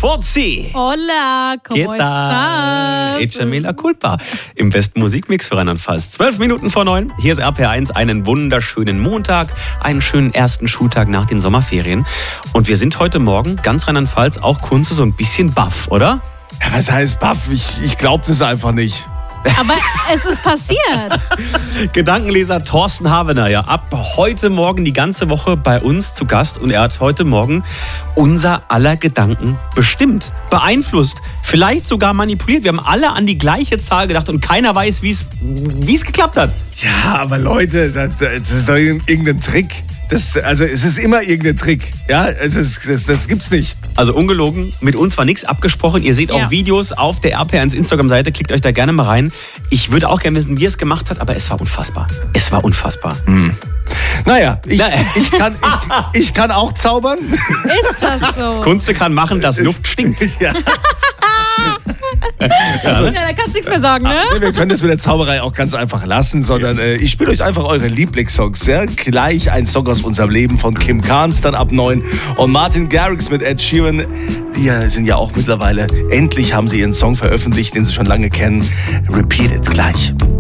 Forzi. Hola, ¿cómo estás? Echa la culpa. Im besten Musikmix für Rheinland-Pfalz. 12 Minuten vor 9. Hier ist RPR1. Einen wunderschönen Montag. Einen schönen ersten Schultag nach den Sommerferien. Und wir sind heute Morgen, ganz Rheinland-Pfalz, auch Kunze, so ein bisschen baff, oder? Ja, was heißt baff? Ich glaub das einfach nicht. Aber es ist passiert. Gedankenleser Thorsten Havener, ja, ab heute Morgen die ganze Woche bei uns zu Gast. Und er hat heute Morgen unser aller Gedanken bestimmt, beeinflusst, vielleicht sogar manipuliert. Wir haben alle an die gleiche Zahl gedacht und keiner weiß, wie es geklappt hat. Ja, aber Leute, das ist doch irgendein Trick. Es ist immer irgendein Trick. Ja, das gibt's nicht. Also ungelogen, mit uns war nichts abgesprochen. Ihr seht auch Videos auf der RPR1 Instagram-Seite. Klickt euch da gerne mal rein. Ich würde auch gerne wissen, wie er es gemacht hat, aber es war unfassbar. Es war unfassbar. Naja, ich kann auch zaubern. Ist das so? Kunze kann machen, dass Luft stinkt. Ja. Ja, da kannst du nichts mehr sagen, ne? Wir können das mit der Zauberei auch ganz einfach lassen, sondern ich spiele euch einfach eure Lieblingssongs. Ja? Gleich ein Song aus unserem Leben von Kim Carnes, dann ab 9. Und Martin Garrix mit Ed Sheeran. Die sind ja auch mittlerweile, endlich haben sie ihren Song veröffentlicht, den sie schon lange kennen. Repeat It gleich.